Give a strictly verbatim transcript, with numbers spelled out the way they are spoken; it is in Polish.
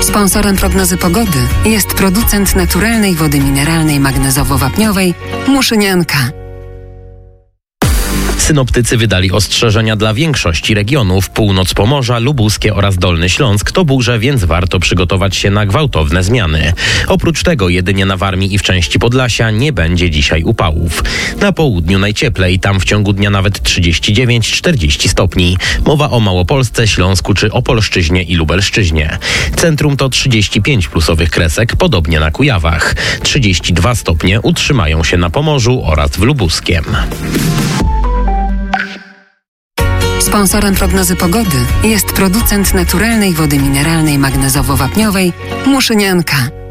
Sponsorem prognozy pogody jest producent naturalnej wody mineralnej magnezowo-wapniowej Muszynianka. Synoptycy wydali ostrzeżenia dla większości regionów, północ Pomorza, Lubuskie oraz Dolny Śląsk to burze, więc warto przygotować się na gwałtowne zmiany. Oprócz tego jedynie na Warmii i w części Podlasia nie będzie dzisiaj upałów. Na południu najcieplej, tam w ciągu dnia nawet trzydzieści dziewięć czterdzieści stopni. Mowa o Małopolsce, Śląsku czy Opolszczyźnie i Lubelszczyźnie. Centrum to trzydzieści pięć plusowych kresek, podobnie na Kujawach. trzydzieści dwa stopnie utrzymają się na Pomorzu oraz w Lubuskiem. Sponsorem prognozy pogody jest producent naturalnej wody mineralnej magnezowo-wapniowej Muszynianka.